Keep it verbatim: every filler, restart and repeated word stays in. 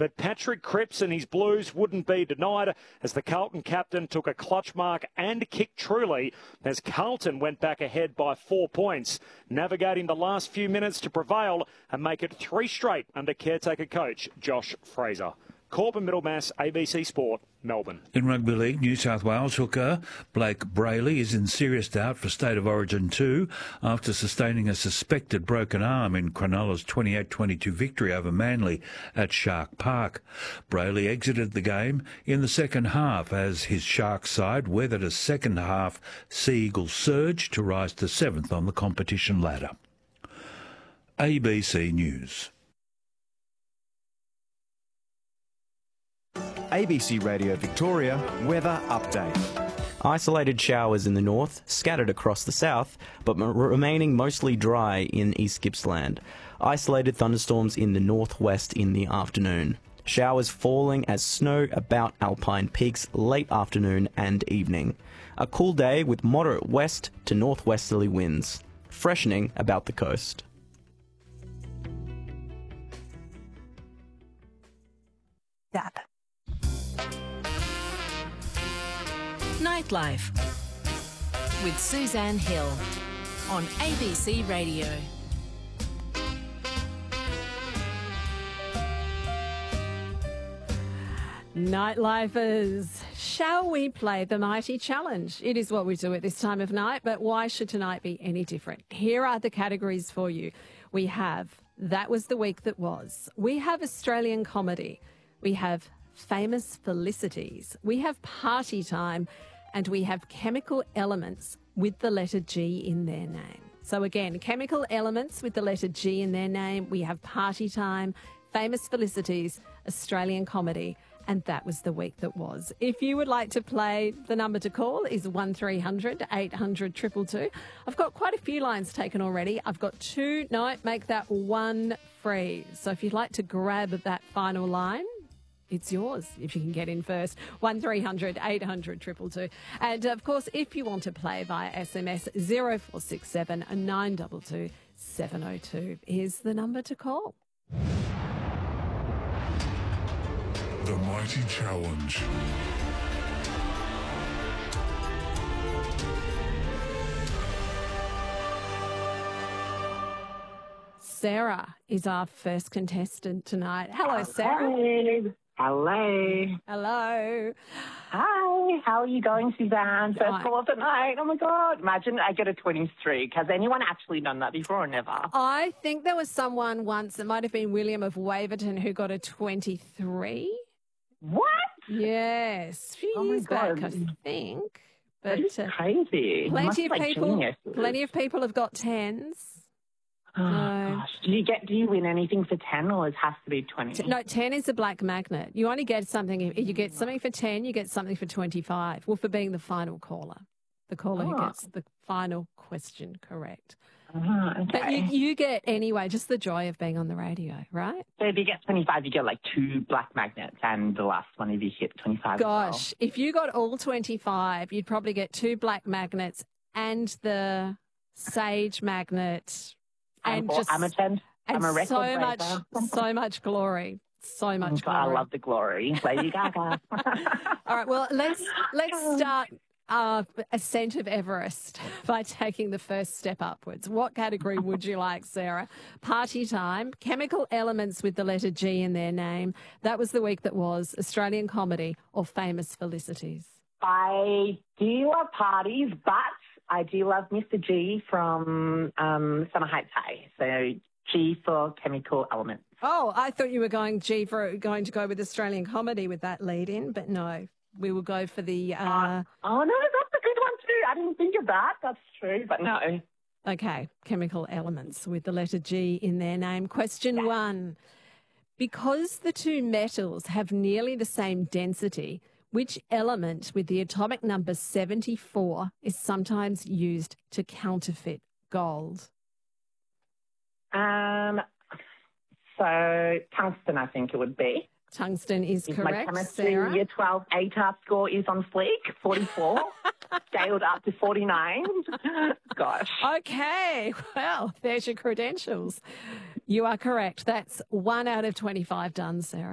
But Patrick Cripps and his Blues wouldn't be denied as the Carlton captain took a clutch mark and kicked truly as Carlton went back ahead by four points, navigating the last few minutes to prevail and make it three straight under caretaker coach Josh Fraser. Corbin Middlemass, A B C Sport, Melbourne. In Rugby League, New South Wales hooker Blake Brayley is in serious doubt for State of Origin two after sustaining a suspected broken arm in Cronulla's twenty-eight twenty-two victory over Manly at Shark Park. Brayley exited the game in the second half as his Shark side weathered a second half Sea Eagles surge to rise to seventh on the competition ladder. A B C News. A B C Radio Victoria weather update. Isolated showers in the north, scattered across the south, but m- remaining mostly dry in East Gippsland. Isolated thunderstorms in the northwest in the afternoon. Showers falling as snow about alpine peaks late afternoon and evening. A cool day with moderate west to northwesterly winds. Freshening about the coast. That. Nightlife with Suzanne Hill on A B C Radio. Nightlifers, shall we play the Mighty Challenge? It is what we do at this time of night, but why should tonight be any different? Here are the categories for you. We have That Was the Week That Was. We have Australian Comedy. We have Famous Felicities. We have Party Time. And we have Chemical Elements with the letter G in their name. So again, Chemical Elements with the letter G in their name. We have Party Time, Famous Felicities, Australian Comedy, and That Was the Week That Was. If you would like to play, the number to call is one three hundred eight hundred two two two. I've got quite a few lines taken already. I've got two. No, make that one free. So if you'd like to grab that final line, it's yours if you can get in first. one three hundred eight hundred two two two. And, of course, if you want to play via S M S, zero four six seven nine two two seven zero two is the number to call. The Mighty Challenge. Sarah is our first contestant tonight. Hello, Sarah. Hey. Hello. Hello. Hi. How are you going, Suzanne? First Hi. call of the night. Oh, my God. Imagine I get a twenty-three. Has anyone actually done that before or never? I think there was someone once, it might have been William of Waverton, who got a twenty-three. What? Yes. A few Oh, my years back, God. I think. That But is uh, crazy. You must plenty be, of like, people, geniuses. plenty of people have got tens. Oh, No. gosh. Do you get? Do you win anything for ten, or it has to be twenty? T- No, ten is a black magnet. You only get something, if you get something for ten, you get something for twenty-five. Well, for being the final caller. The caller who Oh. gets the final question correct. Ah, okay. But you, you get, anyway, just the joy of being on the radio, right? So if you get twenty-five, you get like two black magnets, and the last one if you hit twenty-five. as well. Gosh, if you got all twenty-five, you'd probably get two black magnets and the sage magnet. I'm, And just I'm a ten. I'm and a record so much, breaker. so much glory, so much I glory. love the glory, Lady Gaga. All right, well, let's let's start our ascent of Everest by taking the first step upwards. What category would you like, Sarah? Party Time, Chemical Elements with the letter G in their name. That Was the Week That Was, Australian Comedy, or Famous Felicities? I do love parties, but I do love Mister G from um, Summer Heights High. So G for Chemical Elements. Oh, I thought you were going G for going to go with Australian Comedy with that lead in, but no, we will go for the. Uh, Uh, oh, no, that's a good one too. I didn't think of that. That's true, but no. Okay, Chemical Elements with the letter G in their name. Question Yeah. one. Because the two metals have nearly the same density, which element with the atomic number seventy-four is sometimes used to counterfeit gold? Um, so tungsten, I think it would be. Tungsten is If my correct, chemistry Sarah. year twelve A T A R score is on fleek, forty-four, scaled up to forty-nine. Gosh. Okay, well, there's your credentials. You are correct. That's one out of twenty-five done, Sarah.